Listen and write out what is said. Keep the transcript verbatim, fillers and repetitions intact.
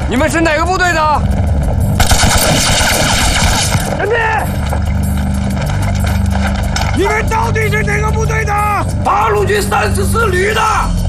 你们是哪个部队的？ 人民，你们到底是哪个部队的？ 八路军三十四旅的。